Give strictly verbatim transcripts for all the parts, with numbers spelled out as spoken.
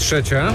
Trzecia.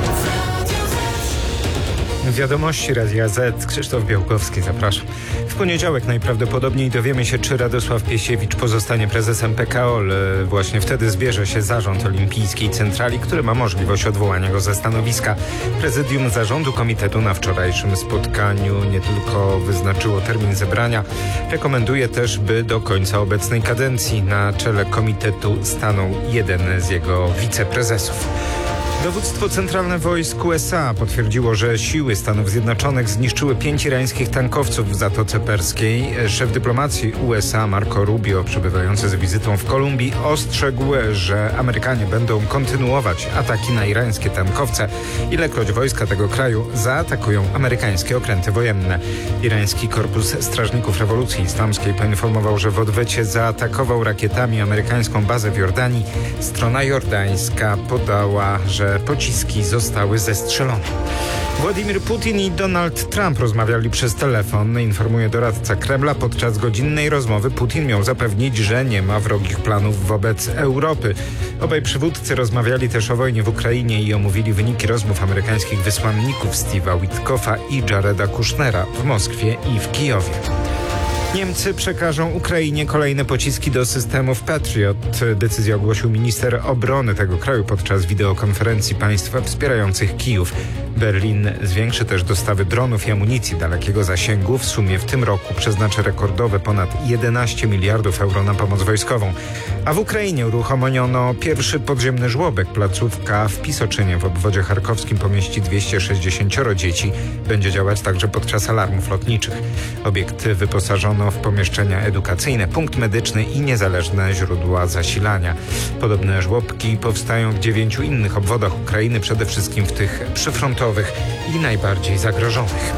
Wiadomości Radia Z. Krzysztof Białkowski, zapraszam. W poniedziałek najprawdopodobniej dowiemy się, czy Radosław Piesiewicz pozostanie prezesem P K O L. Właśnie wtedy zbierze się zarząd olimpijskiej centrali, który ma możliwość odwołania go ze stanowiska. Prezydium zarządu komitetu na wczorajszym spotkaniu nie tylko wyznaczyło termin zebrania, rekomenduje też, by do końca obecnej kadencji na czele komitetu stanął jeden z jego wiceprezesów. Dowództwo centralne wojsk U S A potwierdziło, że siły Stanów Zjednoczonych zniszczyły pięć irańskich tankowców w Zatoce Perskiej. Szef dyplomacji U S A Marco Rubio, przebywający z wizytą w Kolumbii, ostrzegł, że Amerykanie będą kontynuować ataki na irańskie tankowce, ilekroć wojska tego kraju zaatakują amerykańskie okręty wojenne. Irański Korpus Strażników Rewolucji Islamskiej poinformował, że w odwecie zaatakował rakietami amerykańską bazę w Jordanii. Strona jordańska podała, że pociski zostały zestrzelone. Władimir Putin i Donald Trump rozmawiali przez telefon, informuje doradca Kremla. Podczas godzinnej rozmowy Putin miał zapewnić, że nie ma wrogich planów wobec Europy. Obaj przywódcy rozmawiali też o wojnie w Ukrainie i omówili wyniki rozmów amerykańskich wysłanników Steve'a Witkoffa i Jareda Kushnera w Moskwie i w Kijowie. Niemcy przekażą Ukrainie kolejne pociski do systemów Patriot. Decyzję ogłosił minister obrony tego kraju podczas wideokonferencji państwa wspierających Kijów. Berlin zwiększy też dostawy dronów i amunicji dalekiego zasięgu. W sumie w tym roku przeznaczy rekordowe ponad jedenaście miliardów euro na pomoc wojskową. A w Ukrainie uruchomiono pierwszy podziemny żłobek. Placówka w Pisoczynie w obwodzie charkowskim pomieści dwieście sześćdziesiąt dzieci. Będzie działać także podczas alarmów lotniczych. Obiekt wyposażono w pomieszczenia edukacyjne, punkt medyczny i niezależne źródła zasilania. Podobne żłobki powstają w dziewięciu innych obwodach Ukrainy, przede wszystkim w tych przyfrontowych i najbardziej zagrożonych.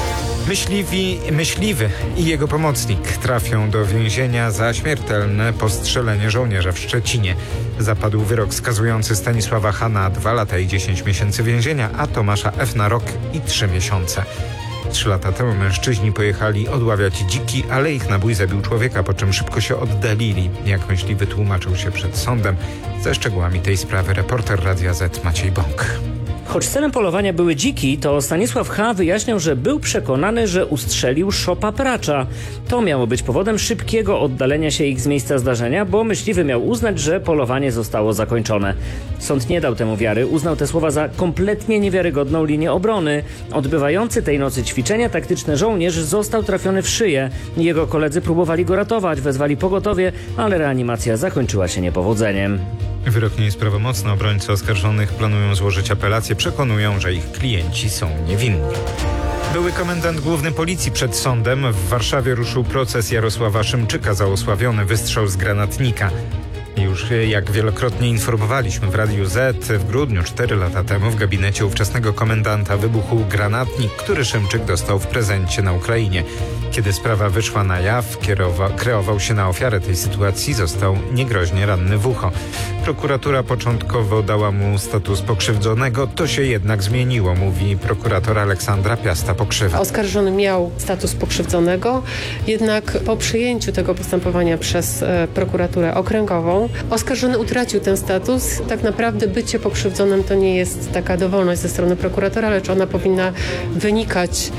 Myśliwi, myśliwy i jego pomocnik trafią do więzienia za śmiertelne postrzelenie żołnierza w Szczecinie. Zapadł wyrok skazujący Stanisława H. na dwa lata i dziesięć miesięcy więzienia, a Tomasza F. na rok i trzy miesiące. Trzy lata temu mężczyźni pojechali odławiać dziki, ale ich nabój zabił człowieka, po czym szybko się oddalili. Jak myśliwy tłumaczył się przed sądem. Ze szczegółami tej sprawy reporter Radia Z Maciej Bąk. Choć celem polowania były dziki, to Stanisław H. wyjaśniał, że był przekonany, że ustrzelił szopa pracza. To miało być powodem szybkiego oddalenia się ich z miejsca zdarzenia, bo myśliwy miał uznać, że polowanie zostało zakończone. Sąd nie dał temu wiary, uznał te słowa za kompletnie niewiarygodną linię obrony. Odbywający tej nocy ćwiczenia taktyczne żołnierz został trafiony w szyję. Jego koledzy próbowali go ratować, wezwali pogotowie, ale reanimacja zakończyła się niepowodzeniem. Wyrok nie jest prawomocny. Obrońcy oskarżonych planują złożyć apelację. Przekonują, że ich klienci są niewinni. Były komendant główny policji przed sądem. W Warszawie ruszył proces Jarosława Szymczyka za osławiony wystrzał z granatnika. Już jak wielokrotnie informowaliśmy w Radiu Z, w grudniu cztery lata temu w gabinecie ówczesnego komendanta wybuchł granatnik, który Szymczyk dostał w prezencie na Ukrainie. Kiedy sprawa wyszła na jaw, kierowa, kreował się na ofiarę tej sytuacji, został niegroźnie ranny w ucho. Prokuratura początkowo dała mu status pokrzywdzonego, to się jednak zmieniło, mówi prokurator Aleksandra Piasta-Pokrzywa. Oskarżony miał status pokrzywdzonego, jednak po przyjęciu tego postępowania przez e, prokuraturę okręgową oskarżony utracił ten status. Tak naprawdę bycie pokrzywdzonym to nie jest taka dowolność ze strony prokuratora, lecz ona powinna wynikać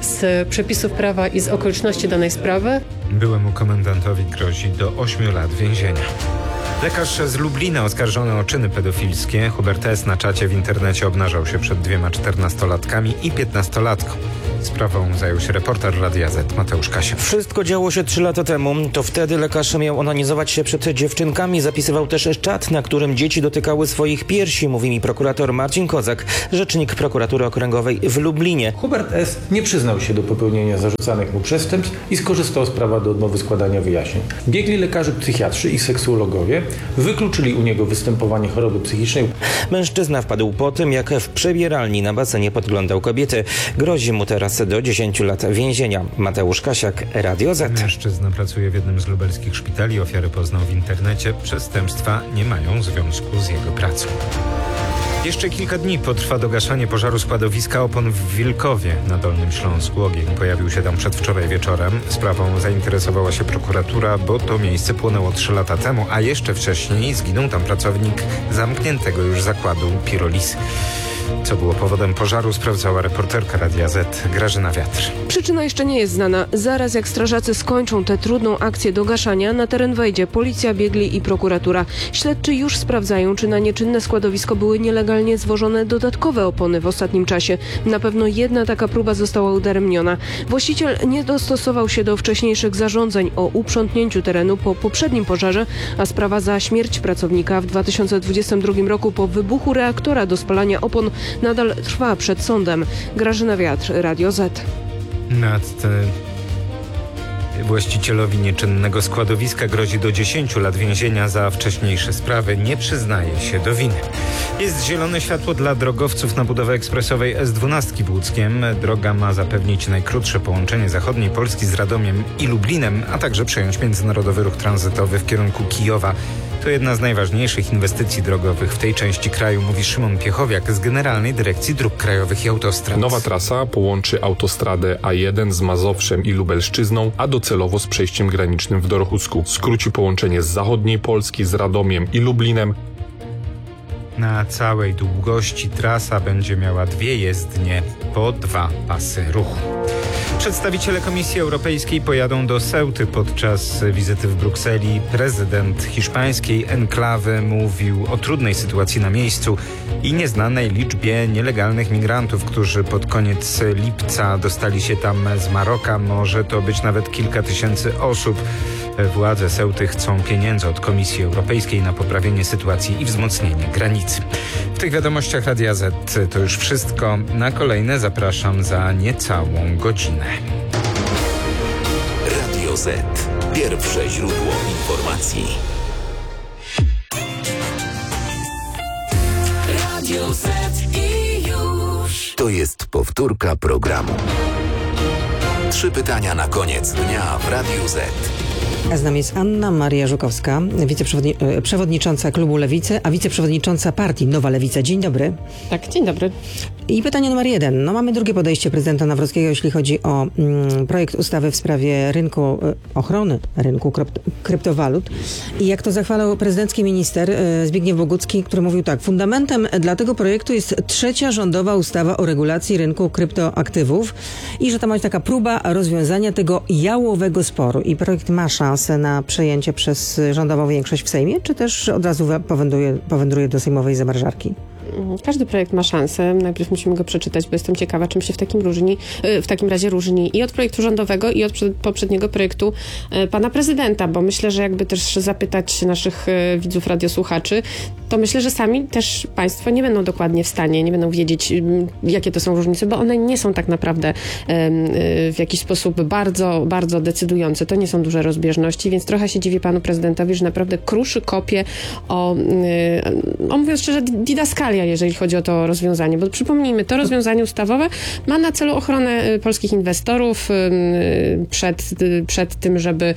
z przepisów prawa i z okoliczności danej sprawy. Byłemu komendantowi grozi do ośmiu lat więzienia. Lekarz z Lublina oskarżony o czyny pedofilskie. Hubert S. na czacie w internecie obnażał się przed dwiema czternastolatkami i piętnastolatką. Sprawą zajął się reporter Radia Z Mateusz Kasia. Wszystko działo się trzy lata temu. To wtedy lekarz miał onanizować się przed dziewczynkami. Zapisywał też czat, na którym dzieci dotykały swoich piersi, mówi mi prokurator Marcin Kozak, rzecznik prokuratury okręgowej w Lublinie. Hubert S. nie przyznał się do popełnienia zarzucanych mu przestępstw i skorzystał z prawa do odmowy składania wyjaśnień. Biegli lekarze psychiatrzy i seksuologowie wykluczyli u niego występowanie choroby psychicznej. Mężczyzna wpadł po tym, jak w przebieralni na basenie podglądał kobiety. Grozi mu teraz do dziesięciu lat więzienia. Mateusz Kasiak, Radio Z. Mężczyzna pracuje w jednym z lubelskich szpitali. Ofiary poznał w internecie. Przestępstwa nie mają związku z jego pracą. Jeszcze kilka dni potrwa dogaszanie pożaru składowiska opon w Wilkowie na Dolnym Śląsku. Ogień pojawił się tam przedwczoraj wieczorem. Sprawą zainteresowała się prokuratura, bo to miejsce płonęło trzy lata temu, a jeszcze wcześniej zginął tam pracownik zamkniętego już zakładu Pirolis. Co było powodem pożaru, sprawdzała reporterka Radia Z Grażyna Wiatr. Przyczyna jeszcze nie jest znana. Zaraz jak strażacy skończą tę trudną akcję do gaszania, na teren wejdzie policja, biegli i prokuratura. Śledczy już sprawdzają, czy na nieczynne składowisko były nielegalnie zwożone dodatkowe opony w ostatnim czasie. Na pewno jedna taka próba została udaremniona. Właściciel nie dostosował się do wcześniejszych zarządzeń o uprzątnięciu terenu po poprzednim pożarze, a sprawa za śmierć pracownika w dwa tysiące dwudziestym drugim roku po wybuchu reaktora do spalania opon nadal trwa przed sądem. Grażyna Wiatr, Radio Z. Nad te... Właścicielowi nieczynnego składowiska grozi do dziesięciu lat więzienia za wcześniejsze sprawy. Nie przyznaje się do winy. Jest zielone światło dla drogowców na budowę ekspresowej S dwanaście w Łódzkiem. Droga ma zapewnić najkrótsze połączenie zachodniej Polski z Radomiem i Lublinem, a także przejąć międzynarodowy ruch tranzytowy w kierunku Kijowa. To jedna z najważniejszych inwestycji drogowych w tej części kraju, mówi Szymon Piechowiak z Generalnej Dyrekcji Dróg Krajowych i Autostrad. Nowa trasa połączy autostradę A jeden z Mazowszem i Lubelszczyzną, a docelowo z przejściem granicznym w Dorochusku. Skróci połączenie z zachodniej Polski z Radomiem i Lublinem. Na całej długości trasa będzie miała dwie jezdnie po dwa pasy ruchu. Przedstawiciele Komisji Europejskiej pojadą do Ceuty podczas wizyty w Brukseli. Prezydent hiszpańskiej enklawy mówił o trudnej sytuacji na miejscu i nieznanej liczbie nielegalnych migrantów, którzy pod koniec lipca dostali się tam z Maroka. Może to być nawet kilka tysięcy osób. Władze Ceuty chcą pieniędzy od Komisji Europejskiej na poprawienie sytuacji i wzmocnienie granicy. W tych wiadomościach Radia Z to już wszystko. Na kolejne zapraszam za niecałą godzinę. Radio Z. Pierwsze źródło informacji. Radio Z i już. To jest powtórka programu. Trzy pytania na koniec dnia w Radiu Z. Z nami jest Anna Maria Żukowska, wiceprzewodnicząca klubu Lewicy, a wiceprzewodnicząca partii Nowa Lewica. Dzień dobry. Tak, dzień dobry. I pytanie numer jeden. No, mamy drugie podejście prezydenta Nawrockiego, jeśli chodzi o mm, projekt ustawy w sprawie rynku, ochrony rynku krypt, kryptowalut. I jak to zachwalał prezydencki minister y, Zbigniew Bogucki, który mówił tak: fundamentem dla tego projektu jest trzecia rządowa ustawa o regulacji rynku kryptoaktywów i że to ma być taka próba rozwiązania tego jałowego sporu. I projekt ma szansę na przejęcie przez rządową większość w Sejmie, czy też od razu powędruje, powędruje do sejmowej zamrażarki? Każdy projekt ma szansę. Najpierw musimy go przeczytać, bo jestem ciekawa, czym się w takim, różni, w takim razie różni i od projektu rządowego, i od poprzedniego projektu pana prezydenta, bo myślę, że jakby też zapytać naszych widzów, radiosłuchaczy, to myślę, że sami też państwo nie będą dokładnie w stanie, nie będą wiedzieć, jakie to są różnice, bo one nie są tak naprawdę w jakiś sposób bardzo, bardzo decydujące. To nie są duże rozbieżności, więc trochę się dziwię panu prezydentowi, że naprawdę kruszy kopie o, o mówiąc szczerze, didaskalia, jeżeli chodzi o to rozwiązanie, bo przypomnijmy, to rozwiązanie ustawowe ma na celu ochronę polskich inwestorów przed, przed tym, żeby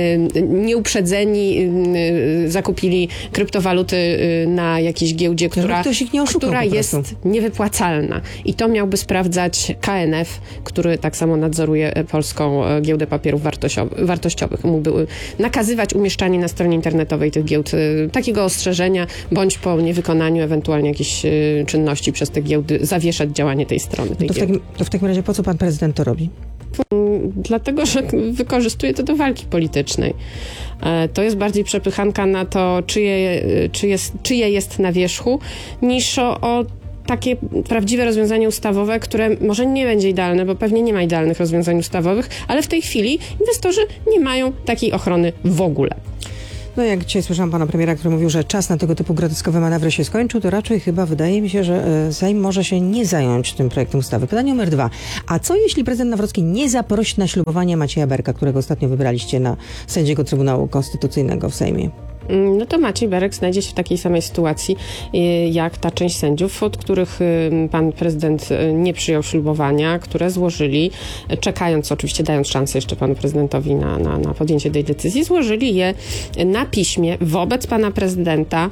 nieuprzedzeni zakupili kryptowaluty na jakiejś giełdzie, która, która jest niewypłacalna. I to miałby sprawdzać K N F, który tak samo nadzoruje polską giełdę papierów wartościowych. Mógłby nakazywać umieszczanie na stronie internetowej tych giełd takiego ostrzeżenia, bądź po niewykonaniu ewentualnie jakichś czynności przez te giełdy zawieszać działanie tej strony. Tej to, w takim, to w takim razie po co pan prezydent to robi? Dlatego, że wykorzystuje to do walki politycznej. To jest bardziej przepychanka na to, czyje, czy jest, czyje jest na wierzchu, niż o, o takie prawdziwe rozwiązanie ustawowe, które może nie będzie idealne, bo pewnie nie ma idealnych rozwiązań ustawowych, ale w tej chwili inwestorzy nie mają takiej ochrony w ogóle. No jak dzisiaj słyszałam pana premiera, który mówił, że czas na tego typu groteskowe manewry się skończył, to raczej chyba wydaje mi się, że Sejm może się nie zająć tym projektem ustawy. Pytanie numer dwa. A co jeśli prezydent Nawrocki nie zaprosi na ślubowanie Macieja Berka, którego ostatnio wybraliście na sędziego Trybunału Konstytucyjnego w Sejmie? No to Maciej Berek znajdzie się w takiej samej sytuacji jak ta część sędziów, od których pan prezydent nie przyjął ślubowania, które złożyli, czekając, oczywiście dając szansę jeszcze panu prezydentowi na, na, na podjęcie tej decyzji, złożyli je na piśmie wobec pana prezydenta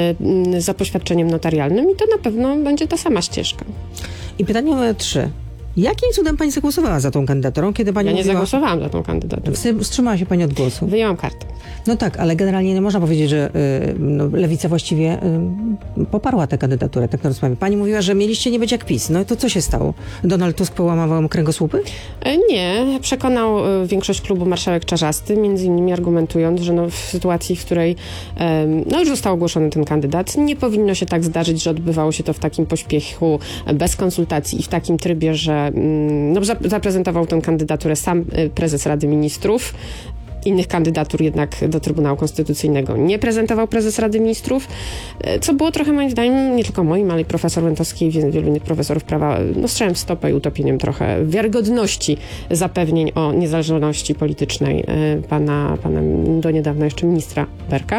za poświadczeniem notarialnym i to na pewno będzie ta sama ścieżka. I pytanie numer trzy. Jakim cudem pani zagłosowała za tą kandydaturą, kiedy pani Ja nie mówiła... zagłosowałam za tą kandydaturę. Wstrzymała się pani od głosu. Wyjęłam kartę. No tak, ale generalnie nie można powiedzieć, że y, no, Lewica właściwie y, poparła tę kandydaturę, tak na rozprawie. Pani mówiła, że mieliście nie być jak PiS. No to co się stało? Donald Tusk połamał wam kręgosłupy? Nie. Przekonał większość klubu marszałek Czarzasty, między innymi argumentując, że no w sytuacji, w której no już został ogłoszony ten kandydat, nie powinno się tak zdarzyć, że odbywało się to w takim pośpiechu, bez konsultacji i w takim trybie, że no, zaprezentował tę kandydaturę sam prezes Rady Ministrów. Innych kandydatur jednak do Trybunału Konstytucyjnego nie prezentował prezes Rady Ministrów, co było trochę moim zdaniem, nie tylko moim, ale i profesor Łętowski i wielu innych profesorów prawa, no strzałem w stopę i utopieniem trochę wiarygodności zapewnień o niezależności politycznej pana, pana do niedawna jeszcze ministra Berka.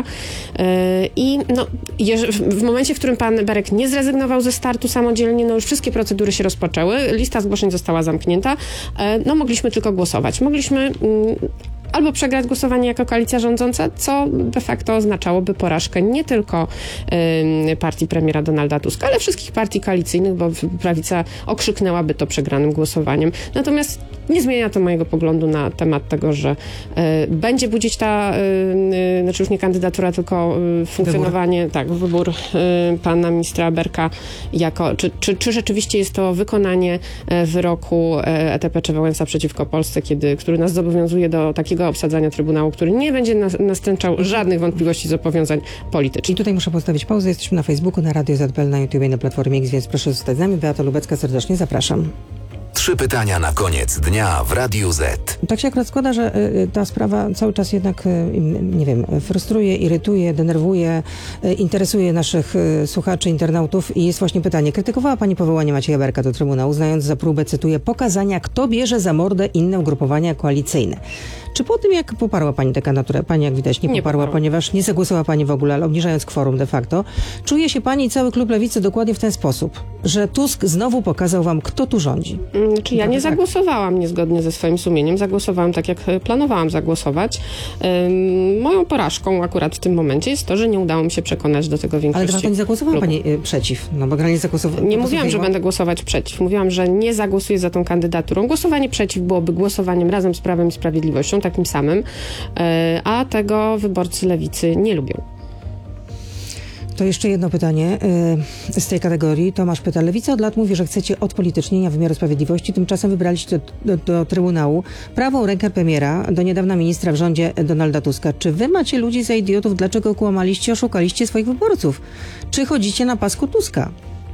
I no, w momencie, w którym pan Berek nie zrezygnował ze startu samodzielnie, no już wszystkie procedury się rozpoczęły, lista zgłoszeń została zamknięta, no mogliśmy tylko głosować. Mogliśmy albo przegrać głosowanie jako koalicja rządząca, co de facto oznaczałoby porażkę nie tylko y, partii premiera Donalda Tuska, ale wszystkich partii koalicyjnych, bo prawica okrzyknęłaby to przegranym głosowaniem. Natomiast nie zmienia to mojego poglądu na temat tego, że y, będzie budzić ta, y, y, znaczy już nie kandydatura, tylko y, funkcjonowanie, wybór. tak, wybór y, pana ministra Berka jako, czy, czy, czy rzeczywiście jest to wykonanie y, wyroku y, E T P czy Wałęsa przeciwko Polsce, kiedy, który nas zobowiązuje do takiego obsadzania Trybunału, który nie będzie nas, nastręczał żadnych wątpliwości zobowiązań politycznych. I tutaj muszę postawić pauzę. Jesteśmy na Facebooku, na Radio Z P L, na YouTube i na Platformie X, więc proszę zostać z nami. Beata Lubecka, serdecznie zapraszam. Trzy pytania na koniec dnia w Radiu Z. Tak się akurat składa, że y, ta sprawa cały czas jednak, y, nie wiem, frustruje, irytuje, denerwuje, y, interesuje naszych y, słuchaczy, internautów i jest właśnie pytanie. Krytykowała pani powołanie Macieja Berka do Trybunału, znając za próbę, cytuję, pokazania, kto bierze za mordę inne ugrupowania koalicyjne. Czy po tym, jak poparła pani tę kandydaturę, pani jak widać nie, nie poparła, poparła, ponieważ nie zagłosowała pani w ogóle, ale obniżając kworum de facto, czuje się pani i cały klub Lewicy dokładnie w ten sposób, że Tusk znowu pokazał wam, kto tu rządzi? Znaczy ja nie zagłosowałam niezgodnie ze swoim sumieniem, zagłosowałam tak, jak planowałam zagłosować. Ym, moją porażką akurat w tym momencie jest to, że nie udało mi się przekonać do tego większości. Ale de facto nie zagłosowała klubu. pani y, przeciw, no bo nie zagłosowała. Nie mówiłam, że będę głosować przeciw. Mówiłam, że nie zagłosuję za tą kandydaturą. Głosowanie przeciw byłoby głosowaniem razem z Prawem i Sprawiedliwością, takim samym, a tego wyborcy Lewicy nie lubią. To jeszcze jedno pytanie yy, z tej kategorii. Tomasz pyta, Lewica od lat mówi, że chcecie odpolitycznienia wymiaru sprawiedliwości, tymczasem wybraliście do, do, do Trybunału prawą rękę premiera, do niedawna ministra w rządzie Donalda Tuska. Czy wy macie ludzi za idiotów? Dlaczego kłamaliście, oszukaliście swoich wyborców? Czy chodzicie na pasku Tuska?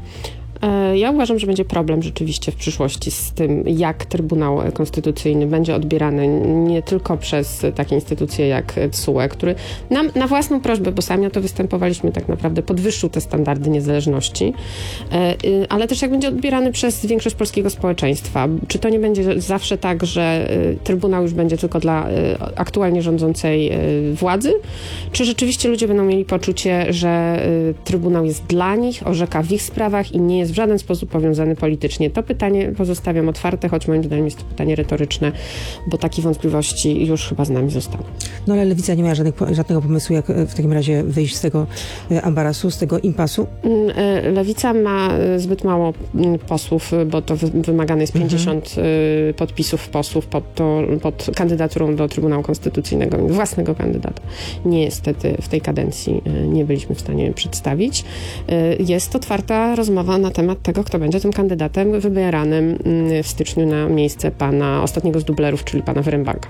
Ja uważam, że będzie problem rzeczywiście w przyszłości z tym, jak Trybunał Konstytucyjny będzie odbierany nie tylko przez takie instytucje jak T S U E, który nam na własną prośbę, bo sami o to występowaliśmy, tak naprawdę podwyższył te standardy niezależności, ale też jak będzie odbierany przez większość polskiego społeczeństwa. Czy to nie będzie zawsze tak, że Trybunał już będzie tylko dla aktualnie rządzącej władzy? Czy rzeczywiście ludzie będą mieli poczucie, że Trybunał jest dla nich, orzeka w ich sprawach i nie jest w żaden sposób powiązany politycznie? To pytanie pozostawiam otwarte, choć moim zdaniem jest to pytanie retoryczne, bo takie wątpliwości już chyba z nami zostały. No ale Lewica nie miała żadnych, żadnego pomysłu, jak w takim razie wyjść z tego ambarasu, z tego impasu? Lewica ma zbyt mało posłów, bo to wymagane jest pięćdziesiąt mhm. podpisów posłów pod, to, pod kandydaturą do Trybunału Konstytucyjnego, własnego kandydata. Niestety w tej kadencji nie byliśmy w stanie przedstawić. Jest otwarta rozmowa na temat tego, kto będzie tym kandydatem wybieranym w styczniu na miejsce pana ostatniego z dublerów, czyli pana Wyrembaka.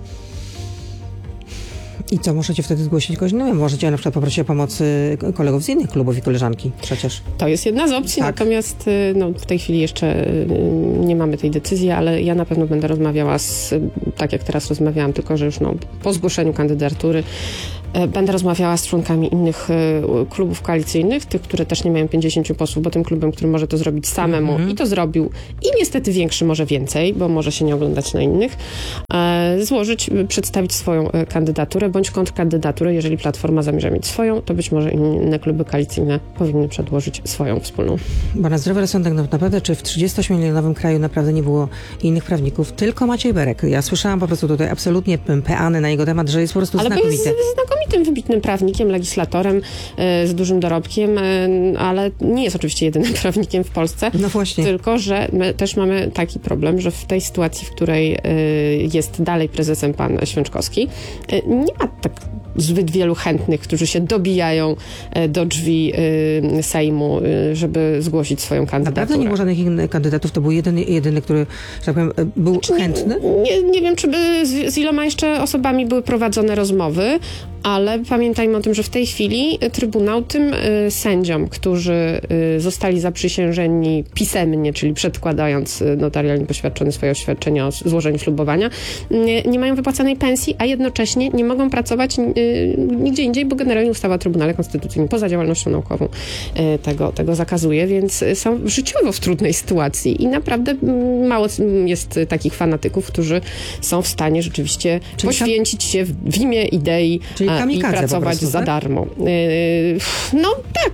I co, możecie wtedy zgłosić kogoś? No, możecie na przykład poprosić o pomoc kolegów z innych klubów i koleżanki przecież. To jest jedna z opcji, tak. Natomiast no, w tej chwili jeszcze nie mamy tej decyzji, ale ja na pewno będę rozmawiała z, tak jak teraz rozmawiałam, tylko że już no, po zgłoszeniu kandydatury będę rozmawiała z członkami innych y, klubów koalicyjnych, tych, które też nie mają pięćdziesięciu posłów, bo tym klubem, który może to zrobić samemu mm-hmm. i to zrobił, i niestety większy może więcej, bo może się nie oglądać na innych, e, złożyć, przedstawić swoją e, kandydaturę bądź kontrkandydaturę. Jeżeli Platforma zamierza mieć swoją, to być może inne kluby koalicyjne powinny przedłożyć swoją wspólną. Bo na zdrowy rozsądek, no naprawdę, czy w trzydziestoośmiomilionowym kraju naprawdę nie było innych prawników? Tylko Maciej Berek. Ja słyszałam po prostu tutaj absolutnie peany na jego temat, że jest po prostu Ale znakomity. Ale jest znakomity tym wybitnym prawnikiem, legislatorem z dużym dorobkiem, ale nie jest oczywiście jedynym prawnikiem w Polsce. No właśnie. Tylko, że my też mamy taki problem, że w tej sytuacji, w której jest dalej prezesem pan Święczkowski, nie ma tak zbyt wielu chętnych, którzy się dobijają do drzwi Sejmu, żeby zgłosić swoją kandydaturę. Naprawdę nie było żadnych innych kandydatów? To był jedyny, jedyny który, że tak powiem, był znaczy, chętny? Nie, nie wiem, czy by z, z iloma jeszcze osobami były prowadzone rozmowy, ale pamiętajmy o tym, że w tej chwili Trybunał tym y, sędziom, którzy y, zostali zaprzysiężeni pisemnie, czyli przedkładając y, notarialnie poświadczone swoje oświadczenia o złożeniu ślubowania, nie, nie mają wypłacanej pensji, a jednocześnie nie mogą pracować y, nigdzie indziej, bo generalnie ustawa o Trybunale Konstytucyjnym poza działalnością naukową y, tego, tego zakazuje, więc są życiowo w trudnej sytuacji i naprawdę y, mało jest takich fanatyków, którzy są w stanie rzeczywiście Czyli poświęcić tam... się w, w imię idei Czyli a, i pracować prostu, za tak? darmo. Yy, no tak.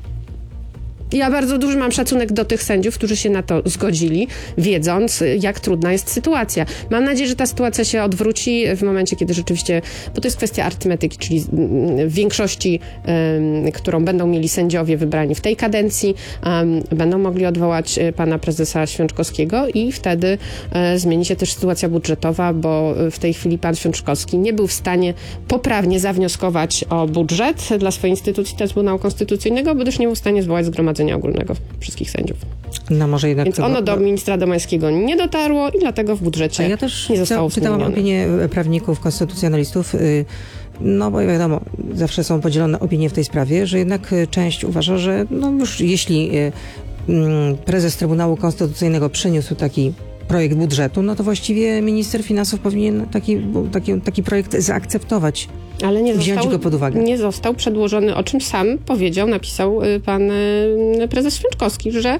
Ja bardzo duży mam szacunek do tych sędziów, którzy się na to zgodzili, wiedząc, jak trudna jest sytuacja. Mam nadzieję, że ta sytuacja się odwróci w momencie, kiedy rzeczywiście, bo to jest kwestia arytmetyki, czyli w większości, um, którą będą mieli sędziowie wybrani w tej kadencji, um, będą mogli odwołać pana prezesa Święczkowskiego i wtedy um, zmieni się też sytuacja budżetowa, bo w tej chwili pan Święczkowski nie był w stanie poprawnie zawnioskować o budżet dla swojej instytucji Trybunału Konstytucyjnego, bo też nie był w stanie zwołać zgromadzenia ogólnego wszystkich sędziów. No może jednak... Więc ono do ministra Domańskiego nie dotarło i dlatego w budżecie ja też nie zostało czytałam opinię prawników, konstytucjonalistów, no bo wiadomo, zawsze są podzielone opinie w tej sprawie, że jednak część uważa, że no już jeśli prezes Trybunału Konstytucyjnego przyniósł taki projekt budżetu, no to właściwie minister finansów powinien taki, taki, taki projekt zaakceptować. Ale nie wziąć został, go pod uwagę. Nie został przedłożony, o czym sam powiedział, napisał pan prezes Święczkowski, że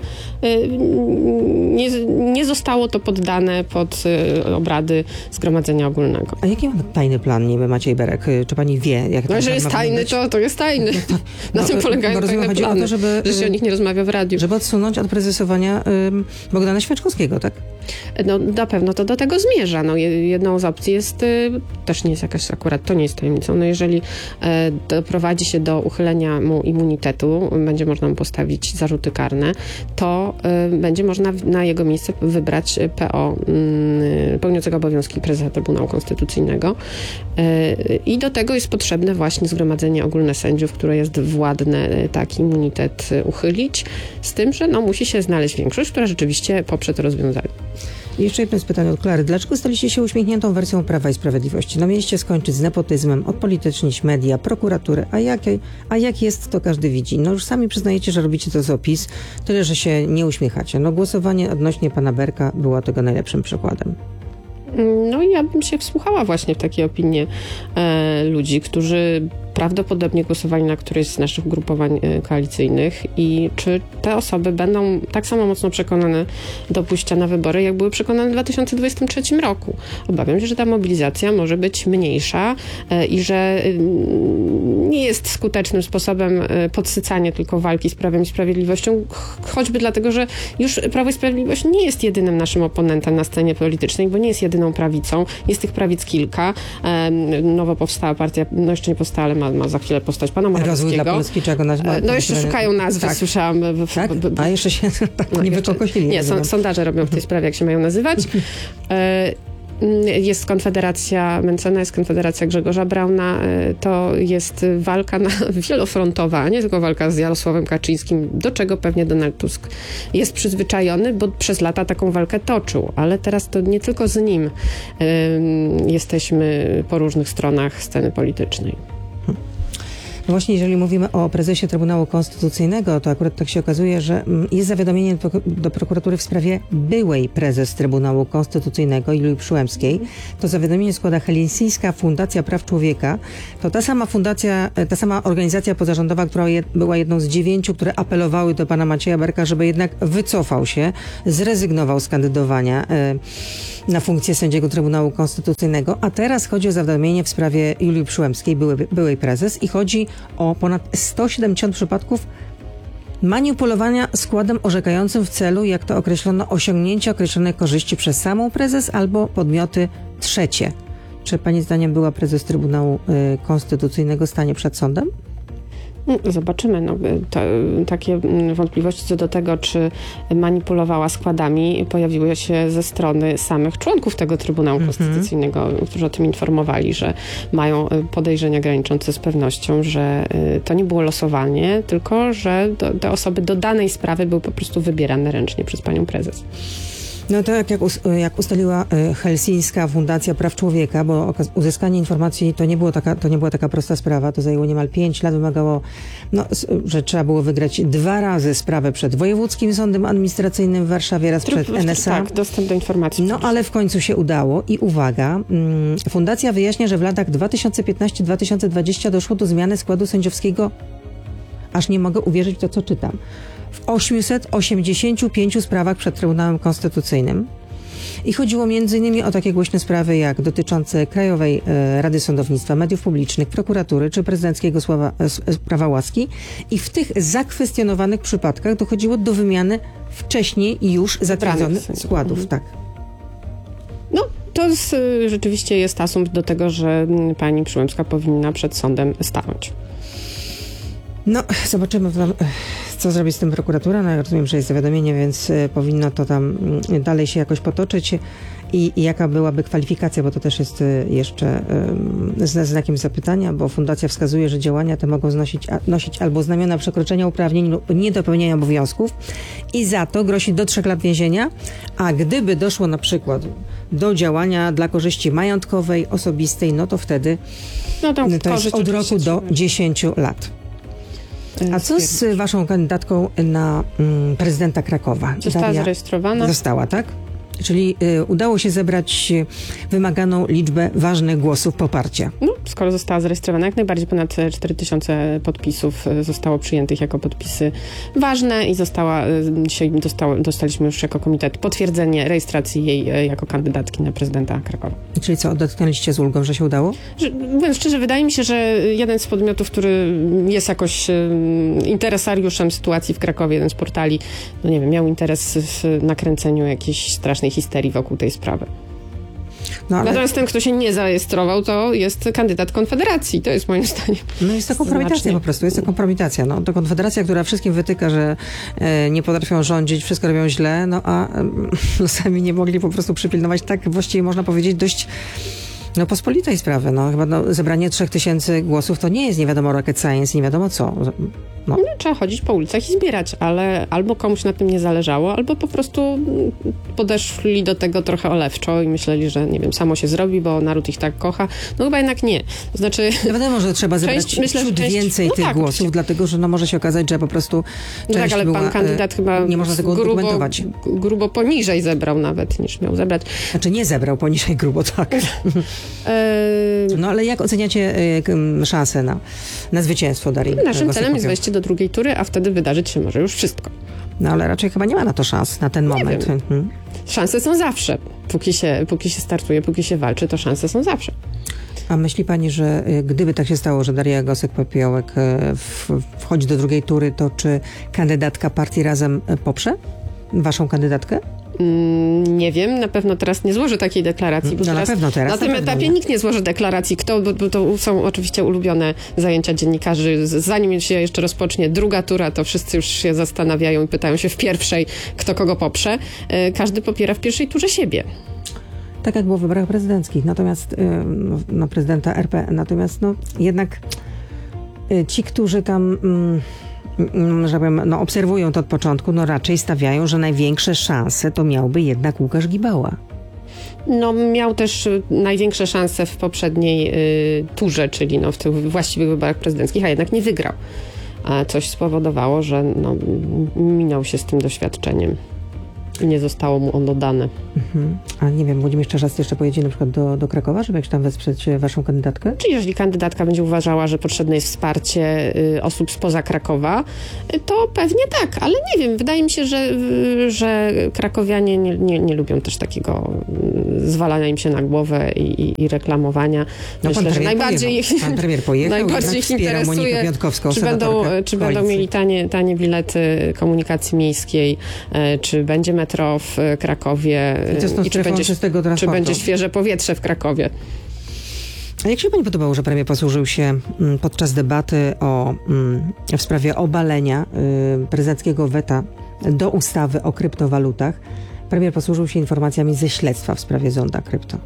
nie, nie zostało to poddane pod obrady Zgromadzenia Ogólnego. A jaki ma tajny plan niby Maciej Berek? Czy pani wie, jak No, że jest tajny, to, to jest tajny. No, Na no, tym polegają no, tajne chodzi plany, o to, żeby, że się o nich nie rozmawia w radiu. Żeby odsunąć od prezesowania ym, Bogdana Święczkowskiego, tak? No na pewno to do tego zmierza. No, jedną z opcji jest, y, też nie jest jakaś akurat, to nie jest tajemnicą, no jeżeli y, doprowadzi się do uchylenia mu immunitetu, będzie można mu postawić zarzuty karne, to y, będzie można na jego miejsce wybrać P O y, pełniącego obowiązki prezesa Trybunału Konstytucyjnego y, i do tego jest potrzebne właśnie Zgromadzenie Ogólne Sędziów, które jest władne y, taki immunitet y, uchylić, z tym, że no, musi się znaleźć większość, która rzeczywiście poprze to rozwiązanie. I jeszcze jedno z pytań od Klary. Dlaczego staliście się uśmiechniętą wersją Prawa i Sprawiedliwości? No mieliście skończyć z nepotyzmem, odpolitycznić media, prokuratury, a jak, a jak jest, to każdy widzi. No już sami przyznajecie, że robicie to z O P I S, tyle, że się nie uśmiechacie. No głosowanie odnośnie pana Berka było tego najlepszym przykładem. No i ja bym się wsłuchała właśnie w takie opinie e, ludzi, którzy prawdopodobnie głosowali na któreś z naszych ugrupowań e, koalicyjnych i czy te osoby będą tak samo mocno przekonane do pójścia na wybory, jak były przekonane w dwa tysiące dwudziestym trzecim roku. Obawiam się, że ta mobilizacja może być mniejsza e, i że e, nie jest skutecznym sposobem e, podsycania tylko walki z Prawem i Sprawiedliwością, ch- choćby dlatego, że już Prawo i Sprawiedliwość nie jest jedynym naszym oponentem na scenie politycznej, bo nie jest jedyną prawicą. Jest tych prawic kilka. E, nowo powstała partia, no jeszcze nie powstała, ale ma, ma za chwilę powstać pana Morawieckiego. Rozwój dla Polski, czego nazwać? No jeszcze szukają nazwy, tak. słyszałam. W, tak? A jeszcze się tak no, nie jeszcze, wykokosili. Nie, są, sondaże robią w tej sprawie, jak się mają nazywać. E, Jest Konfederacja Mencena, jest Konfederacja Grzegorza Brauna. To jest walka na wielofrontowa, a nie tylko walka z Jarosławem Kaczyńskim, do czego pewnie Donald Tusk jest przyzwyczajony, bo przez lata taką walkę toczył. Ale teraz to nie tylko z nim um, jesteśmy po różnych stronach sceny politycznej. No właśnie, jeżeli mówimy o prezesie Trybunału Konstytucyjnego, to akurat tak się okazuje, że jest zawiadomienie do, do prokuratury w sprawie byłej prezes Trybunału Konstytucyjnego Julii Przyłębskiej. To zawiadomienie składa Helsińska Fundacja Praw Człowieka. To ta sama fundacja, ta sama organizacja pozarządowa, która je, była jedną z dziewięciu, które apelowały do pana Macieja Berka, żeby jednak wycofał się, zrezygnował z kandydowania y, na funkcję sędziego Trybunału Konstytucyjnego. A teraz chodzi o zawiadomienie w sprawie Julii Przyłębskiej, byłej, byłej prezes, i chodzi o ponad sto siedemdziesiąt przypadków manipulowania składem orzekającym w celu, jak to określono, osiągnięcia określonej korzyści przez samą prezes albo podmioty trzecie. czy pani zdaniem była prezes Trybunału y, Konstytucyjnego w stanie przed sądem? Zobaczymy. No, to, takie wątpliwości co do tego, czy manipulowała składami, pojawiły się ze strony samych członków tego Trybunału mm-hmm. Konstytucyjnego, którzy o tym informowali, że mają podejrzenia graniczące z pewnością, że to nie było losowanie, tylko że do, te osoby do danej sprawy były po prostu wybierane ręcznie przez panią prezes. No tak jak, us, jak ustaliła Helsińska Fundacja Praw Człowieka, bo uzyskanie informacji to nie, było taka, to nie była taka prosta sprawa, to zajęło niemal pięć lat, wymagało, no, że trzeba było wygrać dwa razy sprawę przed Wojewódzkim Sądem Administracyjnym w Warszawie, raz przed N S A. Tak, dostęp do informacji. No ale w końcu się udało i uwaga, Fundacja wyjaśnia, że w latach dwa tysiące piętnasty do dwa tysiące dwudziestego doszło do zmiany składu sędziowskiego, aż nie mogę uwierzyć w to, co czytam, w osiemset osiemdziesięciu pięciu sprawach przed Trybunałem Konstytucyjnym. I chodziło między innymi o takie głośne sprawy jak dotyczące Krajowej Rady Sądownictwa, mediów publicznych, prokuratury czy prezydenckiego sława, prawa łaski. I w tych zakwestionowanych przypadkach dochodziło do wymiany wcześniej już zatwierdzonych składów. Mhm. Tak. No, to jest, rzeczywiście jest asumpt do tego, że pani Przyłębska powinna przed sądem stanąć. No, zobaczymy, co zrobi z tym prokuratura. No, ja rozumiem, że jest zawiadomienie, więc powinno to tam dalej się jakoś potoczyć. I, i jaka byłaby kwalifikacja, bo to też jest jeszcze ze znakiem zapytania, bo fundacja wskazuje, że działania te mogą znosić, nosić albo znamiona przekroczenia uprawnień lub niedopełnienia obowiązków i za to grozi do trzech lat więzienia, a gdyby doszło na przykład do działania dla korzyści majątkowej, osobistej, no to wtedy no to, to jest od roku do dziesięciu lat. A co z waszą kandydatką na mm, prezydenta Krakowa? Została Daria zarejestrowana. Została, tak? Czyli y, udało się zebrać wymaganą liczbę ważnych głosów poparcia. No, skoro została zarejestrowana, jak najbardziej ponad cztery tysiące podpisów zostało przyjętych jako podpisy ważne i została, dzisiaj dostało, dostaliśmy już jako komitet potwierdzenie rejestracji jej jako kandydatki na prezydenta Krakowa. Czyli co, odetchnęliście z ulgą, że się udało? Że, mówiąc szczerze, wydaje mi się, że jeden z podmiotów, który jest jakoś interesariuszem sytuacji w Krakowie, jeden z portali, no nie wiem, miał interes w nakręceniu jakiejś strasznej histerii wokół tej sprawy. No, ale... Natomiast ten, kto się nie zarejestrował, to jest kandydat Konfederacji. To jest moim zdaniem. No jest to kompromitacja znacznie. Po prostu. Jest to kompromitacja. No, to Konfederacja, która wszystkim wytyka, że e, nie potrafią rządzić, wszystko robią źle, no a e, sami nie mogli po prostu przypilnować tak właściwie można powiedzieć dość no pospolitej sprawy. No chyba no, zebranie trzech tysięcy głosów to nie jest nie wiadomo rocket science, nie wiadomo co. No. No, trzeba chodzić po ulicach i zbierać, ale albo komuś na tym nie zależało, albo po prostu podeszli do tego trochę olewczo i myśleli, że nie wiem, samo się zrobi, bo naród ich tak kocha. No chyba jednak nie. To znaczy... No wiadomo, że trzeba zebrać część, myślę, ciut część, więcej no tych tak, głosów, dlatego, że no może się okazać, że po prostu część no tak, ale była, pan kandydat e, chyba nie można tego grubo, dokumentować. grubo poniżej zebrał nawet, niż miał zebrać. Znaczy nie zebrał poniżej grubo, tak. No ale jak oceniacie y, szansę na, na zwycięstwo Darii? Naszym celem jest wejście do drugiej tury, a wtedy wydarzyć się może już wszystko. No ale raczej chyba nie ma na to szans, na ten moment. Hmm. Szanse są zawsze. Póki się, póki się startuje, póki się walczy, to szanse są zawsze. A myśli pani, że y, gdyby tak się stało, że Daria Gosek-Popiołek y, w, wchodzi do drugiej tury, to czy kandydatka partii Razem y, poprze waszą kandydatkę? Mm, nie wiem, na pewno teraz nie złoży takiej deklaracji. Bo no teraz na pewno teraz. Na tym na etapie nie. nikt nie złoży deklaracji. Kto, bo, bo to są oczywiście ulubione zajęcia dziennikarzy. Zanim się jeszcze rozpocznie druga tura, to wszyscy już się zastanawiają i pytają się w pierwszej, kto kogo poprze. Każdy popiera w pierwszej turze siebie. Tak jak było w wyborach prezydenckich, natomiast no, no, prezydenta R P, natomiast no jednak ci, którzy tam mm, że powiem, no, obserwują to od początku, no raczej stawiają, że największe szanse to miałby jednak Łukasz Gibała. No miał też największe szanse w poprzedniej y, turze, czyli no, w tych właściwych wyborach prezydenckich, a jednak nie wygrał. A coś spowodowało, że no, minął się z tym doświadczeniem. I nie zostało mu ono dane. Mhm. A nie wiem, Włodzimierz Czarzasty jeszcze pojedzie na przykład do, do Krakowa, żeby jakś tam wesprzeć waszą kandydatkę? Czyli jeżeli kandydatka będzie uważała, że potrzebne jest wsparcie y, osób spoza Krakowa, y, to pewnie tak, ale nie wiem, wydaje mi się, że, y, że krakowianie nie, nie, nie lubią też takiego y, zwalania im się na głowę i, i, i reklamowania. No Myślę, że najbardziej ich, pan premier pojechał, najbardziej ich interesuje, czy będą, czy będą mieli tanie, tanie bilety komunikacji miejskiej, y, czy będzie metro w Krakowie i, I czy, będzie, czy będzie świeże powietrze w Krakowie. A jak się pani podobało, że premier posłużył się mm, podczas debaty o, mm, w sprawie obalenia y, prezydenckiego weta do ustawy o kryptowalutach, premier posłużył się informacjami ze śledztwa w sprawie zonda krypto?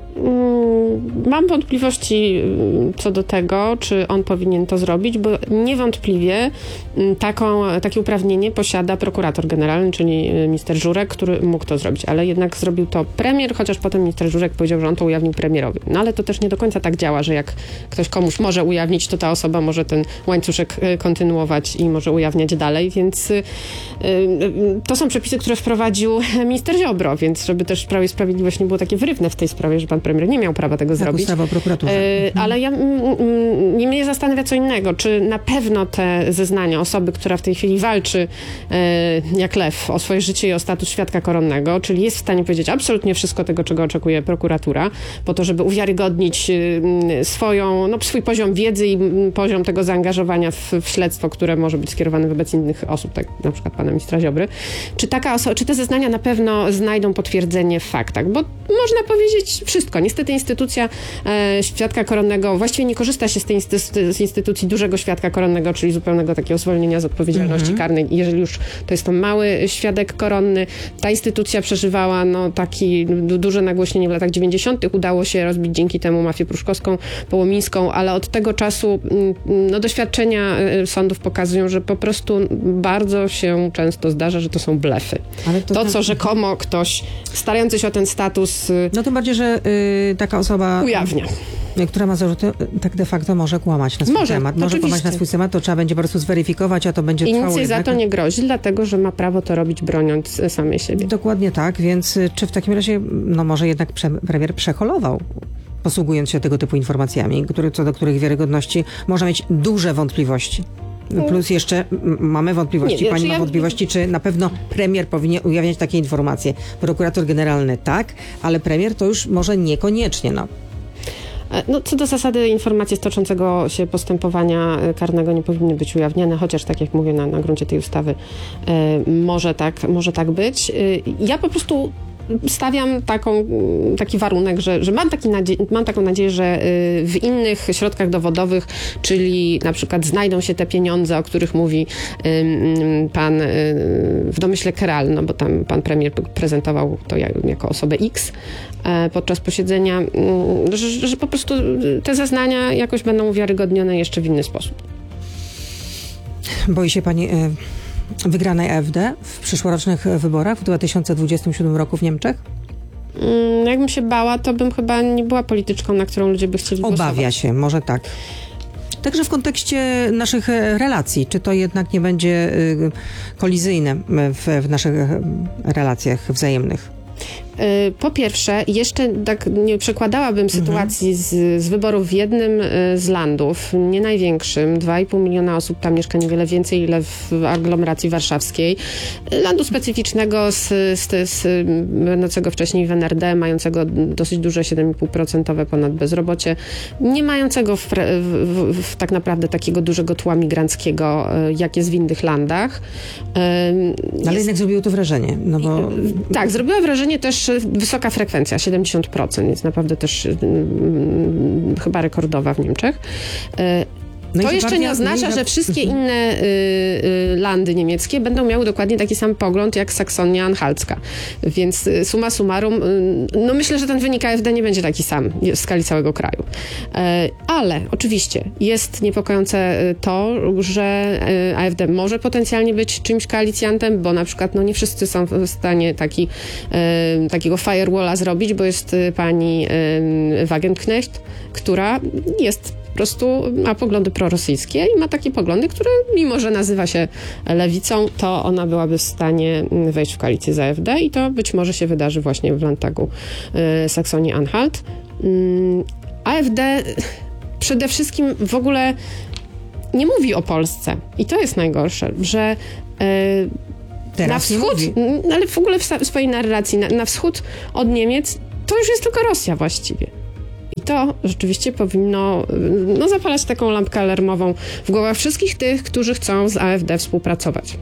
Mam wątpliwości co do tego, czy on powinien to zrobić, bo niewątpliwie taką, takie uprawnienie posiada prokurator generalny, czyli minister Żurek, który mógł to zrobić, ale jednak zrobił to premier, chociaż potem minister Żurek powiedział, że on to ujawnił premierowi. No ale to też nie do końca tak działa, że jak ktoś komuś może ujawnić, to ta osoba może ten łańcuszek kontynuować i może ujawniać dalej, więc y, y, to są przepisy, które wprowadził minister Ziobro, więc żeby też Prawo i Sprawiedliwość nie było takie wyrywne w tej sprawie, że pan premier nie miał prawa tego tak, zrobić. Ustawa o prokuraturze. E, ale ja, m, m, mnie zastanawia co innego, czy na pewno te zeznania osoby, która w tej chwili walczy e, jak lew o swoje życie i o status świadka koronnego, czyli jest w stanie powiedzieć absolutnie wszystko tego, czego oczekuje prokuratura, po to, żeby uwiarygodnić e, swoją, no, swój poziom wiedzy i m, poziom tego zaangażowania w, w śledztwo, które może być skierowane wobec innych osób, tak na przykład pana ministra Ziobry. Czy, taka oso- czy te zeznania na pewno znajdą potwierdzenie w faktach? Bo można powiedzieć wszystko. Niestety instytucja e, świadka koronnego właściwie nie korzysta się z tej instytucji, z instytucji dużego świadka koronnego, czyli zupełnego takiego zwolnienia z odpowiedzialności mm-hmm. karnej. Jeżeli już to jest to mały świadek koronny, ta instytucja przeżywała no, taki du- duże nagłośnienie w latach dziewięćdziesiątych. Udało się rozbić dzięki temu mafię pruszkowską, połomińską, ale od tego czasu no, doświadczenia sądów pokazują, że po prostu bardzo się często zdarza, że to są blefy. Ale to, to co rzekomo ktoś starający się o ten status no tym bardziej, że y, taka osoba ujawnia. Która ma zarzuty, tak de facto może kłamać na swój może, temat. Może oczywiście. kłamać na swój temat, to trzeba będzie po prostu zweryfikować, a to będzie I trwało. nic jej za jednak. to nie grozi, dlatego, że ma prawo to robić broniąc samej siebie. Dokładnie tak, więc czy w takim razie, no może jednak prze, premier przeholował, posługując się tego typu informacjami, które, co do których wiarygodności można mieć duże wątpliwości. Plus jeszcze m- mamy wątpliwości, nie, pani znaczy ma ja... wątpliwości, czy na pewno premier powinien ujawniać takie informacje. Prokurator generalny tak, ale premier to już może niekoniecznie, no. No, co do zasady informacje z toczącego się postępowania karnego nie powinny być ujawniane, chociaż tak jak mówię, na, na gruncie tej ustawy e, może, tak, może tak być. E, ja po prostu stawiam taką, taki warunek, że, że mam, taki nadzie- mam taką nadzieję, że w innych środkach dowodowych, czyli na przykład znajdą się te pieniądze, o których mówi pan w domyśle Keral, no bo tam pan premier prezentował to jako osobę X podczas posiedzenia, że, że po prostu te zeznania jakoś będą uwiarygodnione jeszcze w inny sposób. Boi się pani wygranej A F D w przyszłorocznych wyborach w dwa tysiące dwudziestym siódmym roku w Niemczech? Mm, jakbym się bała, to bym chyba nie była polityczką, na którą ludzie by chcieli głosować. Obawia się, może tak. Także w kontekście naszych relacji, czy to jednak nie będzie kolizyjne w, w naszych relacjach wzajemnych? Po pierwsze, jeszcze tak nie przekładałabym mhm. sytuacji z, z wyborów w jednym z landów, nie największym, dwa i pół miliona osób tam mieszka, niewiele więcej, ile w aglomeracji warszawskiej. Landu specyficznego, z, z, z, będącego wcześniej w N R D, mającego dosyć duże siedem i pół procent ponad bezrobocie, nie mającego w, w, w, tak naprawdę takiego dużego tła migranckiego, jak jest w innych landach. Jest... Ale jednak zrobiło to wrażenie. No bo... Tak, zrobiło wrażenie też wysoka frekwencja, siedemdziesiąt procent, jest naprawdę też hmm, chyba rekordowa w Niemczech. No to jeszcze nie oznacza, że wszystkie inne y, y, landy niemieckie będą miały dokładnie taki sam pogląd jak Saksonia Anhaltska. Więc y, summa summarum, y, no myślę, że ten wynik A F D nie będzie taki sam w skali całego kraju. Y, ale oczywiście jest niepokojące to, że y, A F D może potencjalnie być czymś koalicjantem, bo na przykład no nie wszyscy są w stanie taki, y, takiego firewalla zrobić, bo jest y, pani y, Wagenknecht, która jest po prostu ma poglądy prorosyjskie i ma takie poglądy, które mimo, że nazywa się lewicą, to ona byłaby w stanie wejść w koalicję z A F D i to być może się wydarzy właśnie w Landtagu y, Saksonii-Anhalt. Y, A F D przede wszystkim w ogóle nie mówi o Polsce i to jest najgorsze, że y, na wschód, ale w ogóle w, w swojej narracji, na, na wschód od Niemiec to już jest tylko Rosja właściwie. I to rzeczywiście powinno no, zapalać taką lampkę alarmową w głowach wszystkich tych, którzy chcą z A F D współpracować.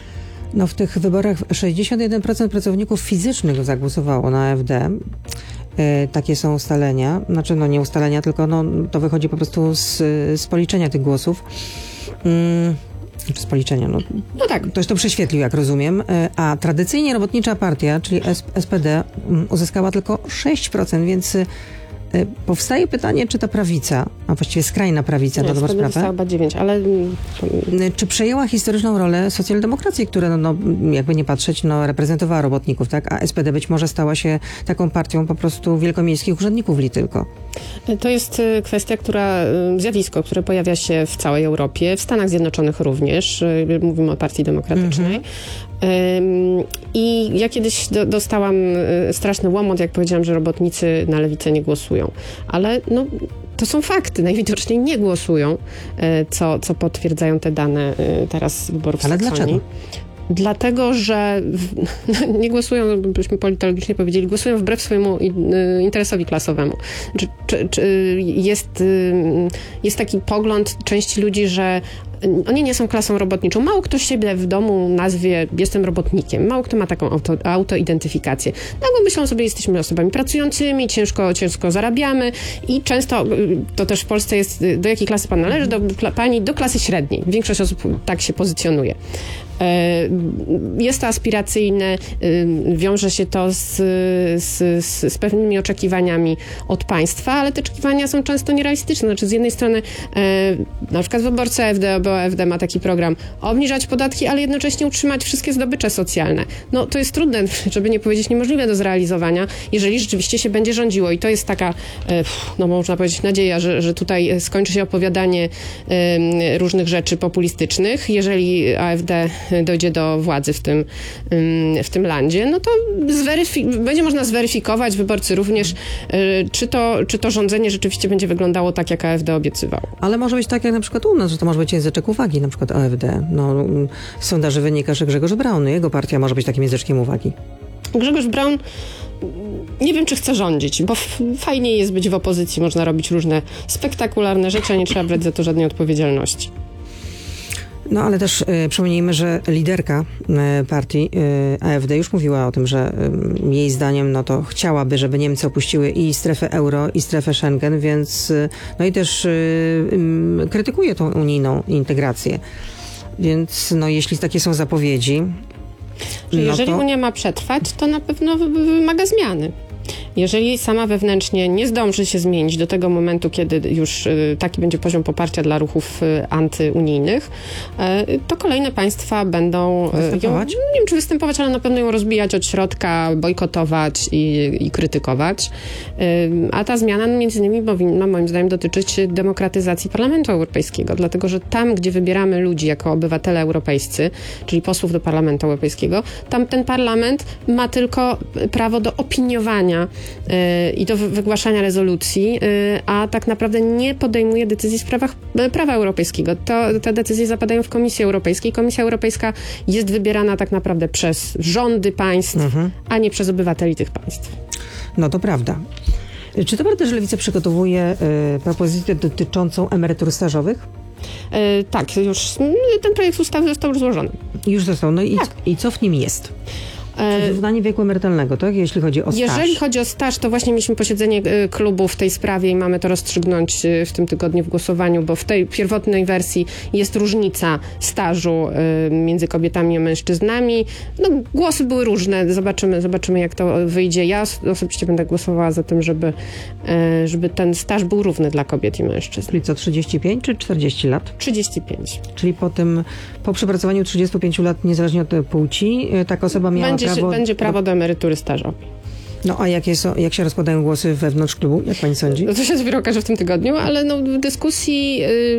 No w tych wyborach sześćdziesiąt jeden procent pracowników fizycznych zagłosowało na A F D. e, takie są ustalenia. Znaczy, no nie ustalenia, tylko no, to wychodzi po prostu z, z policzenia tych głosów. Mm. Z policzenia, no, no tak. Ktoś to prześwietlił, jak rozumiem. A tradycyjnie robotnicza partia, czyli S P D, uzyskała tylko sześć procent, więc powstaje pytanie, czy ta prawica, a właściwie skrajna prawica, nie, na dobrą sprawę, chyba dziewięć, ale... czy przejęła historyczną rolę socjaldemokracji, która, no, jakby nie patrzeć, no, reprezentowała robotników, tak? A S P D być może stała się taką partią po prostu wielkomiejskich urzędników li tylko. To jest kwestia, która, zjawisko, które pojawia się w całej Europie, w Stanach Zjednoczonych również. Mówimy o Partii Demokratycznej. Mm-hmm. I ja kiedyś do, dostałam straszny łomot, jak powiedziałam, że robotnicy na lewicę nie głosują. Ale no, to są fakty. Najwidoczniej nie głosują, co, co potwierdzają te dane teraz wyborów w Ale Saksonii. dlaczego? Dlatego, że w, nie głosują, byśmy politologicznie powiedzieli, głosują wbrew swojemu interesowi klasowemu. Czy, czy, czy jest, jest taki pogląd części ludzi, że oni nie są klasą robotniczą. Mało kto siebie w domu nazwie jestem robotnikiem. Mało kto ma taką auto, autoidentyfikację. No bo myślą sobie, jesteśmy osobami pracującymi, ciężko, ciężko zarabiamy i często, to też w Polsce jest, do jakiej klasy pan należy? Do, pani do klasy średniej. Większość osób tak się pozycjonuje. Jest to aspiracyjne, wiąże się to z, z, z pewnymi oczekiwaniami od państwa, ale te oczekiwania są często nierealistyczne. Znaczy z jednej strony na przykład wyborcy A F D, bo A F D ma taki program, obniżać podatki, ale jednocześnie utrzymać wszystkie zdobycze socjalne. No to jest trudne, żeby nie powiedzieć niemożliwe do zrealizowania, jeżeli rzeczywiście się będzie rządziło i to jest taka, no można powiedzieć nadzieja, że, że tutaj skończy się opowiadanie różnych rzeczy populistycznych. Jeżeli A F D dojdzie do władzy w tym, w tym landzie, no to zweryfi- będzie można zweryfikować, wyborcy również, czy to, czy to rządzenie rzeczywiście będzie wyglądało tak, jak A F D obiecywało. Ale może być tak, jak na przykład u nas, że to może być języczek uwagi, na przykład A F D. No, z sondaży wynika, że Grzegorz Braun, jego partia może być takim języczkiem uwagi. Grzegorz Braun nie wiem, czy chce rządzić, bo f- fajnie jest być w opozycji, można robić różne spektakularne rzeczy, a nie trzeba brać za to żadnej odpowiedzialności. No ale też y, przypomnijmy, że liderka y, partii y, A F D już mówiła o tym, że y, jej zdaniem no to chciałaby, żeby Niemcy opuściły i strefę euro, i strefę Schengen, więc y, no i też y, y, krytykuje tą unijną integrację. Więc no jeśli takie są zapowiedzi... Że no jeżeli to... Unia ma przetrwać, to na pewno wymaga zmiany. Jeżeli sama wewnętrznie nie zdąży się zmienić do tego momentu, kiedy już y, taki będzie poziom poparcia dla ruchów y, antyunijnych, y, to kolejne państwa będą występować? Ją, nie wiem, czy występować, ale na pewno ją rozbijać od środka, bojkotować i, i krytykować. Y, a ta zmiana między innymi powinna, moim zdaniem, dotyczyć demokratyzacji Parlamentu Europejskiego, dlatego że tam, gdzie wybieramy ludzi jako obywatele europejscy, czyli posłów do Parlamentu Europejskiego, tam ten parlament ma tylko prawo do opiniowania i do wygłaszania rezolucji, a tak naprawdę nie podejmuje decyzji w sprawach prawa europejskiego. To, te decyzje zapadają w Komisji Europejskiej. Komisja Europejska jest wybierana tak naprawdę przez rządy państw, mhm. a nie przez obywateli tych państw. No to prawda. Czy to prawda, że Lewica przygotowuje y, propozycję dotyczącą emerytur stażowych? Yy, tak, już ten projekt ustawy został już złożony. Już został. No i, tak. i co w nim jest? Wyrównanie wieku emerytalnego, tak? Jeśli chodzi o staż. Jeżeli chodzi o staż, to właśnie mieliśmy posiedzenie klubu w tej sprawie i mamy to rozstrzygnąć w tym tygodniu w głosowaniu, bo w tej pierwotnej wersji jest różnica stażu między kobietami a mężczyznami. No, głosy były różne. Zobaczymy, zobaczymy jak to wyjdzie. Ja osobiście będę głosowała za tym, żeby, żeby ten staż był równy dla kobiet i mężczyzn. Czyli co, trzydzieści pięć czy czterdzieści lat? trzydzieści pięć. Czyli po tym, po przepracowaniu trzydziestu pięciu lat, niezależnie od płci, taka osoba miała Będzie prawo... Będzie prawo do emerytury stażowej. No a jakie są, jak się rozkładają głosy wewnątrz klubu? Jak pani sądzi? No to się dopiero okaże w tym tygodniu, ale no w dyskusji... Yy...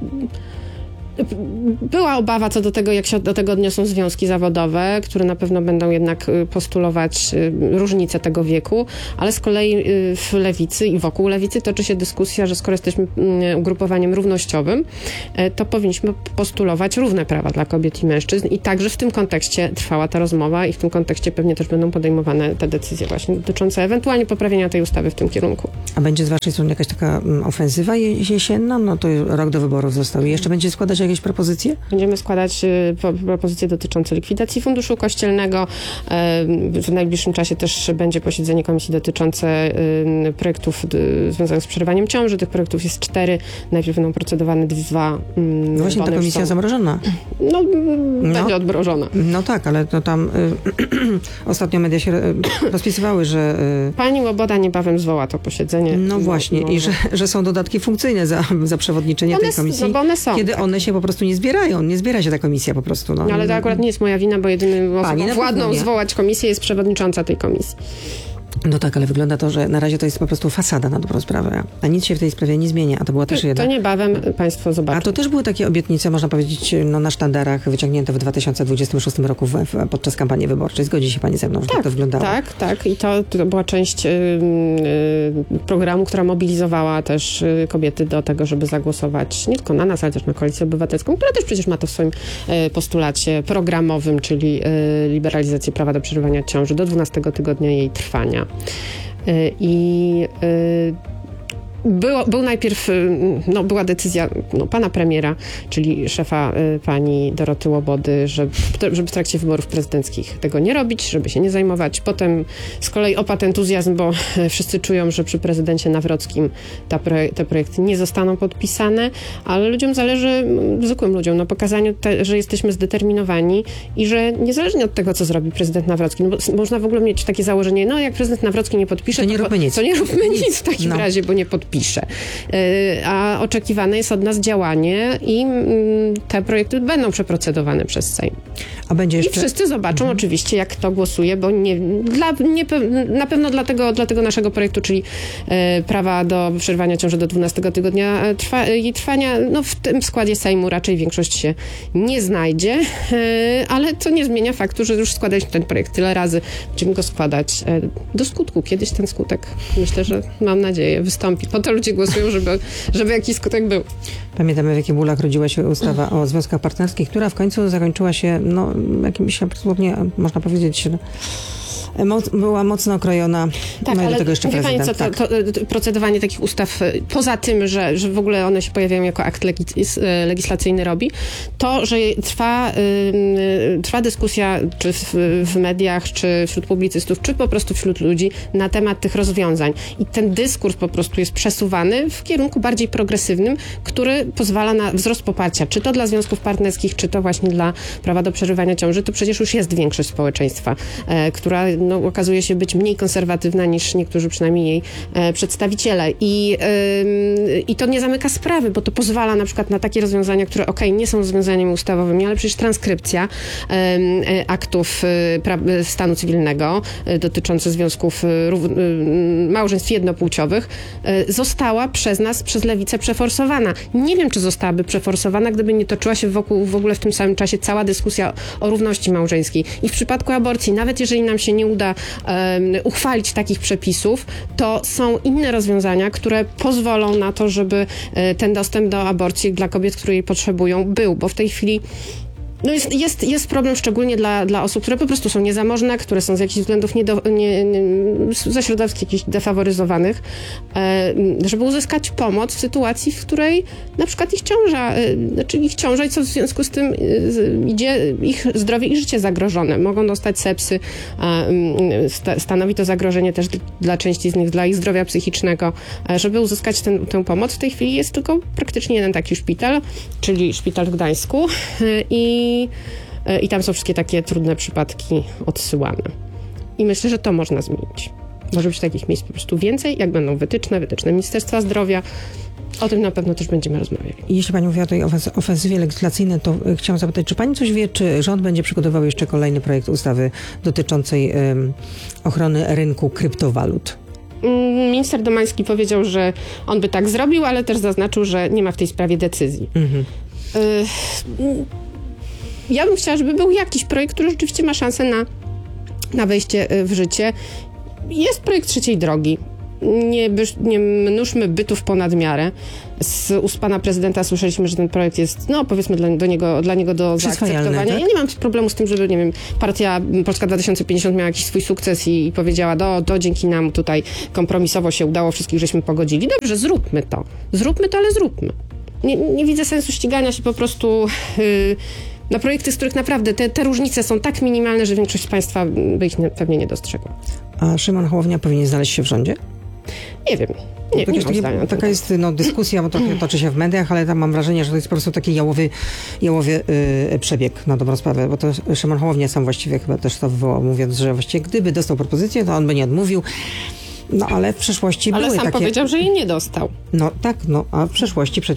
Była obawa co do tego, jak się do tego odniosą związki zawodowe, które na pewno będą jednak postulować różnicę tego wieku, ale z kolei w lewicy i wokół lewicy toczy się dyskusja, że skoro jesteśmy ugrupowaniem równościowym, to powinniśmy postulować równe prawa dla kobiet i mężczyzn i także w tym kontekście trwała ta rozmowa i w tym kontekście pewnie też będą podejmowane te decyzje właśnie dotyczące ewentualnie poprawienia tej ustawy w tym kierunku. A będzie z waszej strony jakaś taka ofensywa jesienna? No to rok do wyborów został i jeszcze będzie składać jakieś propozycje? Będziemy składać y, po, propozycje dotyczące likwidacji Funduszu Kościelnego. Y, w najbliższym czasie też będzie posiedzenie komisji dotyczące y, projektów y, związanych z przerywaniem ciąży. Tych projektów jest cztery. Najpierw będą procedowane dwa. Y, Właśnie ta komisja są... zamrożona. No, no, będzie odmrożona. No tak, ale to tam y, ostatnio media się y, rozpisywały, że... Y, Pani Łoboda niebawem zwoła to posiedzenie. No właśnie, no, i że, że są dodatki funkcyjne za, za przewodniczenie one, tej komisji. No bo one są. Kiedy one się po prostu nie zbierają. Nie zbiera się ta komisja po prostu. No, no ale to akurat nie jest moja wina, bo jedynym osobą władną zwołać komisję jest przewodnicząca tej komisji. No tak, ale wygląda to, że na razie to jest po prostu fasada na dobrą sprawę, a nic się w tej sprawie nie zmienia, a to była też jedna. To niebawem państwo zobaczą. A to też były takie obietnice, można powiedzieć, no, na sztandarach wyciągnięte w dwa tysiące dwudziestym szóstym roku w, w, podczas kampanii wyborczej. Zgodzi się pani ze mną, że tak, tak to wyglądało? Tak, tak. I to, to była część y, y, programu, która mobilizowała też y, kobiety do tego, żeby zagłosować nie tylko na nas, ale też na Koalicję Obywatelską, która też przecież ma to w swoim y, postulacie programowym, czyli y, liberalizację prawa do przerywania ciąży do dwunastego tygodnia jej trwania. I było, był najpierw, no, była decyzja no, pana premiera, czyli szefa y, pani Doroty Łobody, żeby, żeby w trakcie wyborów prezydenckich tego nie robić, żeby się nie zajmować. Potem z kolei opadł entuzjazm, bo wszyscy czują, że przy prezydencie Nawrockim ta proje- te projekty nie zostaną podpisane, ale ludziom zależy, zwykłym ludziom, na pokazaniu, te, że jesteśmy zdeterminowani i że niezależnie od tego, co zrobi prezydent Nawrocki, no bo można w ogóle mieć takie założenie, no jak prezydent Nawrocki nie podpisze, to nie to, róbmy nic. To nie róbmy nic w takim no. razie, bo nie podpisze. Pisze. A oczekiwane jest od nas działanie i te projekty będą przeprocedowane przez Sejm. A będzie jeszcze... I wszyscy zobaczą mhm. oczywiście, jak to głosuje, bo nie, dla, nie, na pewno dla tego, dla tego naszego projektu, czyli e, prawa do przerwania ciąży do dwunastego tygodnia trwa, jej trwania, no w tym składzie Sejmu raczej większość się nie znajdzie, e, ale to nie zmienia faktu, że już składaliśmy ten projekt tyle razy, będziemy go składać e, do skutku. Kiedyś ten skutek, myślę, że mam nadzieję, wystąpi. Po to ludzie głosują, żeby, żeby jakiś skutek był. Pamiętamy, w jakich bólach rodziła się ustawa o związkach partnerskich, która w końcu zakończyła się, no, jakimś, absolutnie, można powiedzieć, moc, była mocno okrojona. Tak, no i ale do tego jeszcze wie prezydent. Pani, co, tak. to, to, procedowanie takich ustaw, poza tym, że, że w ogóle one się pojawiają jako akt legis, legislacyjny robi, to, że trwa, y, trwa dyskusja czy w, w mediach, czy wśród publicystów, czy po prostu wśród ludzi na temat tych rozwiązań. I ten dyskurs po prostu jest przesuwany w kierunku bardziej progresywnym, który pozwala na wzrost poparcia, czy to dla związków partnerskich, czy to właśnie dla prawa do przerywania ciąży. To przecież już jest większość społeczeństwa, e, która no, okazuje się być mniej konserwatywna niż niektórzy przynajmniej jej e, przedstawiciele. I, e, I to nie zamyka sprawy, bo to pozwala na przykład na takie rozwiązania, które okej, okay, nie są rozwiązaniami ustawowymi, ale przecież transkrypcja e, e, aktów e, pra- stanu cywilnego e, dotyczące związków e, rów, e, małżeństw jednopłciowych e, została przez nas, przez lewicę przeforsowana. Nie wiem, czy zostałaby przeforsowana, gdyby nie toczyła się wokół w ogóle w tym samym czasie cała dyskusja o równości małżeńskiej. I w przypadku aborcji, nawet jeżeli nam się nie uda um, uchwalić takich przepisów, to są inne rozwiązania, które pozwolą na to, żeby e, ten dostęp do aborcji dla kobiet, które jej potrzebują, był, bo w tej chwili no jest, jest, jest problem szczególnie dla, dla osób, które po prostu są niezamożne, które są z jakichś względów nie do, nie, nie, ze środowisk jakichś defaworyzowanych, e, żeby uzyskać pomoc w sytuacji, w której na przykład ich ciąża, e, znaczy ich ciąża i co w związku z tym e, idzie ich zdrowie i życie zagrożone. Mogą dostać sepsy, e, sta, stanowi to zagrożenie też dla części z nich, dla ich zdrowia psychicznego. E, żeby uzyskać ten, tę pomoc, w tej chwili jest tylko praktycznie jeden taki szpital, czyli szpital w Gdańsku e, i I, I tam są wszystkie takie trudne przypadki odsyłane. I myślę, że to można zmienić. Może być takich miejsc po prostu więcej, jak będą wytyczne, wytyczne Ministerstwa Zdrowia. O tym na pewno też będziemy rozmawiali. Jeśli pani mówiła o tej ofensywie legislacyjnej, to chciałam zapytać, czy pani coś wie, czy rząd będzie przygotował jeszcze kolejny projekt ustawy dotyczącej um, ochrony rynku kryptowalut? Minister Domański powiedział, że on by tak zrobił, ale też zaznaczył, że nie ma w tej sprawie decyzji. Mhm. Y- Ja bym chciała, żeby był jakiś projekt, który rzeczywiście ma szansę na, na wejście w życie. Jest projekt trzeciej drogi. Nie, bysz, nie mnóżmy bytów ponad miarę. Z ust pana prezydenta słyszeliśmy, że ten projekt jest, no powiedzmy dla, do niego, dla niego do zaakceptowania. Tak? Ja nie mam problemu z tym, żeby, nie wiem, partia Polska dwa tysiące pięćdziesiąt miała jakiś swój sukces i, i powiedziała, do, to dzięki nam tutaj kompromisowo się udało, wszystkich żeśmy pogodzili. Dobrze, zróbmy to. Zróbmy to, ale zróbmy. Nie, nie widzę sensu ścigania się po prostu yy, na projekty, z których naprawdę te, te różnice są tak minimalne, że większość z Państwa by ich nie, pewnie nie dostrzegła. A Szymon Hołownia powinien znaleźć się w rządzie? Nie wiem. Nie, to nie jest takie, zdania, taka jest no, dyskusja, bo to toczy się w mediach, ale tam mam wrażenie, że to jest po prostu taki jałowy, jałowy yy, przebieg na dobrą sprawę, bo to Szymon Hołownia sam właściwie chyba też to wywołał, mówiąc, że właściwie gdyby dostał propozycję, to on by nie odmówił. No ale w przeszłości ale były sam takie... powiedział, że jej nie dostał. No tak, no a w przeszłości przecież